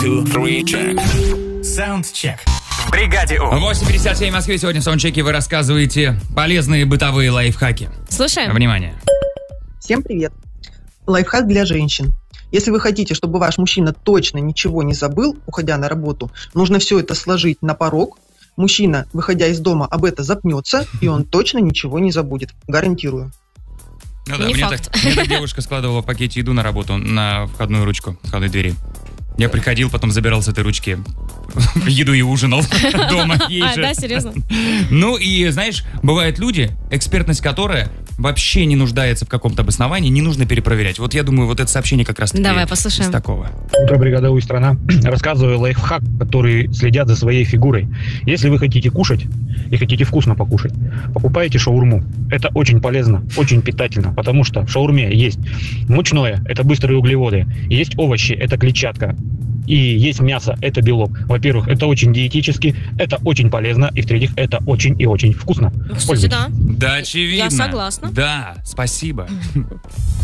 2, 3, check. Саундчек. В бригаде У. 8:57 в Москве. Сегодня в саундчеке вы рассказываете полезные бытовые лайфхаки. Слушаем. Внимание. Всем привет. Лайфхак для женщин. Если вы хотите, чтобы ваш мужчина точно ничего не забыл, уходя на работу, нужно все это сложить на порог. Мужчина, выходя из дома, об этом запнется, и он точно ничего не забудет. Гарантирую. Ну да, Не мне факт. так девушка складывала в пакете еду на работу на входную ручку, входной двери. Я приходил, потом забирал с этой ручки еду и ужинал дома. ей же. Да, серьезно? Ну и, знаешь, бывают люди, экспертность которой вообще не нуждается в каком-то обосновании, не нужно перепроверять. Вот я думаю, вот это сообщение как раз-таки Давай, послушаем. из такого. Утро, бригада У и страна. Рассказываю лайфхак, который следят за своей фигурой. Если вы хотите кушать и хотите вкусно покушать, покупайте шаурму. Это очень полезно, очень питательно, потому что в шаурме есть мучное, это быстрые углеводы, есть овощи, это клетчатка, и есть мясо, это белок. Во-первых, это очень диетически, это очень полезно, и в-третьих, это очень и очень вкусно. Кстати, Пользуйтесь. да. Да, очевидно. Я согласна. Да, спасибо.